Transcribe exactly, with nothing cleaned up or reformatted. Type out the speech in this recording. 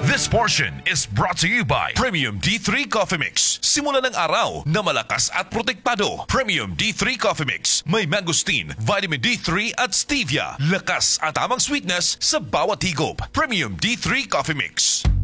This portion is brought to you by Premium D three Coffee Mix. Simula ng araw na malakas at protektado. Premium D three Coffee Mix. May mangosteen, vitamin D three at stevia. Lakas at tamang sweetness sa bawat higop. Premium D three Coffee Mix.